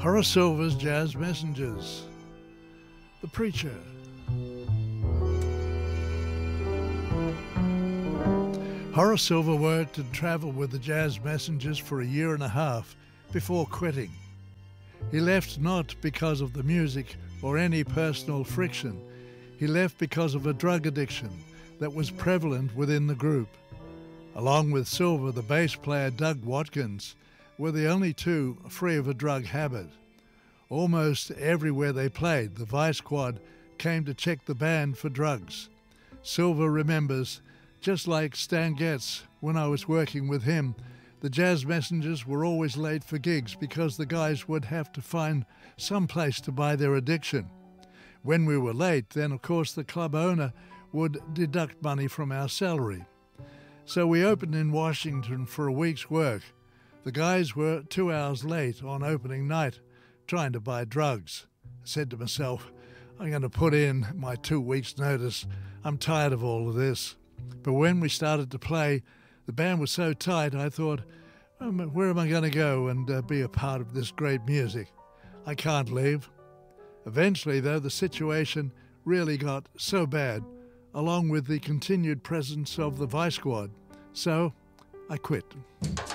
Horace Silver's Jazz Messengers. The Preacher. Horace Silver worked and travelled with the Jazz Messengers for a year and a half before quitting. He left not because of the music or any personal friction. He left because of a drug addiction that was prevalent within the group. Along with Silver, the bass player Doug Watkins were the only two free of a drug habit. Almost everywhere they played, the Vice Squad came to check the band for drugs. Silver remembers, just like Stan Getz, when I was working with him, the Jazz Messengers were always late for gigs because the guys would have to find some place to buy their addiction. When we were late, then of course the club owner would deduct money from our salary. So we opened in Washington for a week's work. The guys were 2 hours late on opening night, trying to buy drugs. I said to myself, I'm going to put in my 2 weeks' notice. I'm tired of all of this. But when we started to play, the band was so tight, I thought, where am I going to go and be a part of this great music? I can't leave. Eventually, though, the situation really got so bad, along with the continued presence of the Vice Squad. So I quit.